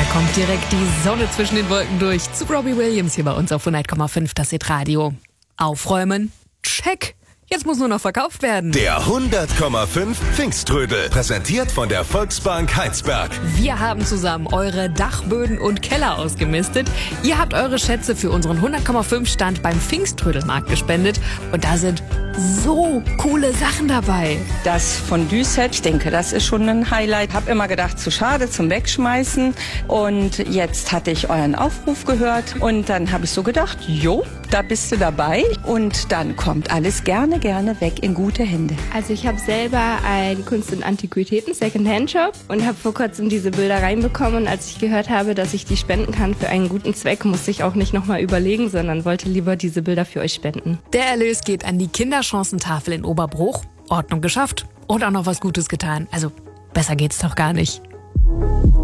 kommt direkt die Sonne zwischen den Wolken durch. Zu Robbie Williams hier bei uns auf 100,5, das Hit-Radio. Aufräumen, check. Jetzt muss nur noch verkauft werden. Der 100,5 Pfingsttrödel, präsentiert von der Volksbank Heinsberg. Wir haben zusammen eure Dachböden und Keller ausgemistet. Ihr habt eure Schätze für unseren 100,5 Stand beim Pfingsttrödelmarkt gespendet. Und da sind so coole Sachen dabei. Das Fondue-Set, ich denke, das ist schon ein Highlight. Hab immer gedacht, zu schade zum Wegschmeißen. Und jetzt hatte ich euren Aufruf gehört. Und dann habe ich so gedacht, jo, da bist du dabei. Und dann kommt alles gerne weg in gute Hände. Also ich habe selber einen Kunst- und Antiquitäten Secondhand-Shop und habe vor kurzem diese Bilder reinbekommen. Und als ich gehört habe, dass ich die spenden kann für einen guten Zweck, musste ich auch nicht nochmal überlegen, sondern wollte lieber diese Bilder für euch spenden. Der Erlös geht an die Kinderchancentafel in Oberbruch. Ordnung geschafft und auch noch was Gutes getan. Also besser geht's doch gar nicht.